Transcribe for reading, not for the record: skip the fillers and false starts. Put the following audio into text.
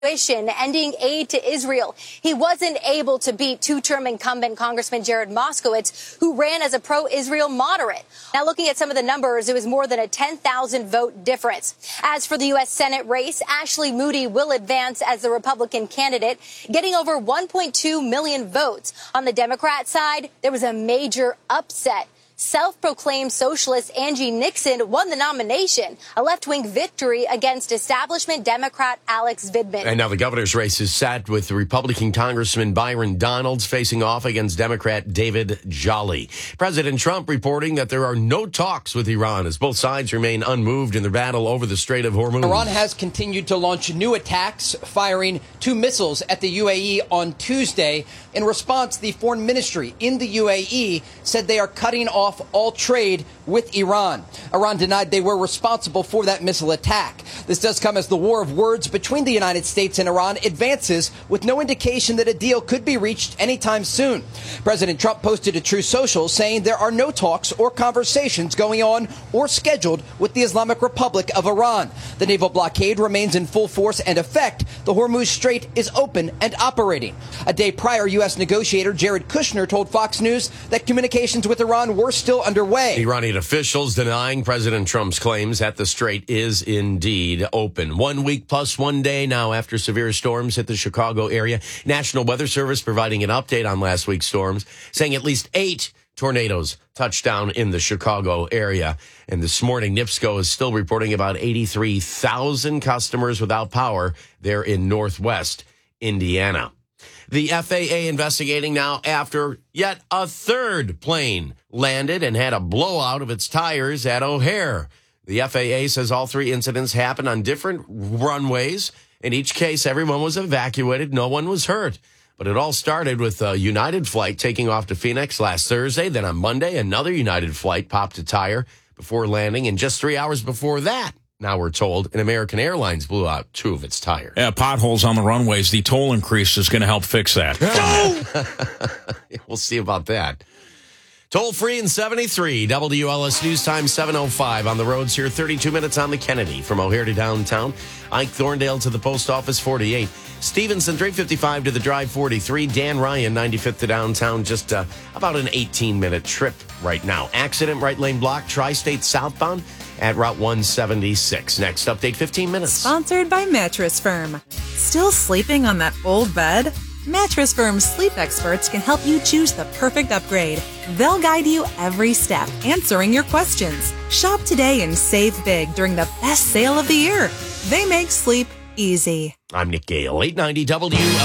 ending aid to Israel. He wasn't able to beat two-term incumbent Congressman Jared Moskowitz, who ran as a pro-Israel moderate. Now, looking at some of the numbers, it was more than a 10,000 vote difference. As for the U.S. Senate race, Ashley Moody will advance as the Republican candidate, getting over 1.2 million votes. On the Democrat side, there was a major upset. Self-proclaimed socialist Angie Nixon won the nomination, a left-wing victory against establishment Democrat Alex Vidman. And now the governor's race is set with Republican Congressman Byron Donalds facing off against Democrat David Jolly. President Trump reporting that there are no talks with Iran as both sides remain unmoved in their battle over the Strait of Hormuz. Iran has continued to launch new attacks, firing 2 missiles at the UAE on Tuesday. In response, the foreign ministry in the UAE said they are cutting off all trade with Iran. Iran denied they were responsible for that missile attack. This does come as the war of words between the United States and Iran advances, with no indication that a deal could be reached anytime soon. President Trump posted to Truth Social saying there are no talks or conversations going on or scheduled with the Islamic Republic of Iran. The naval blockade remains in full force and effect. The Hormuz Strait is open and operating. A day prior, U.S. negotiator Jared Kushner told Fox News that communications with Iran were still underway. Iranian officials denying President Trump's claims that the strait is indeed open. 1 week plus 1 day now after severe storms hit the Chicago area. National Weather Service providing an update on last week's storms, saying at least 8 tornadoes touched down in the Chicago area. And this morning, NIPSCO is still reporting about 83,000 customers without power there in Northwest Indiana. The FAA investigating now after yet a third plane landed and had a blowout of its tires at O'Hare. The FAA says all 3 incidents happened on different runways. In each case, everyone was evacuated. No one was hurt. But it all started with a United flight taking off to Phoenix last Thursday. Then on Monday, another United flight popped a tire before landing. And just 3 hours before that, now we're told, an American Airlines blew out 2 of its tires. Yeah, potholes on the runways. The toll increase is going to help fix that. We'll see about that. Toll free in 73, WLS News Time 7:05 on the roads here. 32 minutes on the Kennedy from O'Hare to downtown. Ike Thorndale to the post office 48. Stevenson 355 to the drive 43. Dan Ryan 95th to downtown. Just about an 18-minute trip right now. Accident right lane block Tri-State southbound at Route 176. Next update 15 minutes. Sponsored by Mattress Firm. Still sleeping on that old bed? Mattress Firm's sleep experts can help you choose the perfect upgrade. They'll guide you every step, answering your questions. Shop today and save big during the best sale of the year. They make sleep easy. I'm Nick Gale, 890 WLS.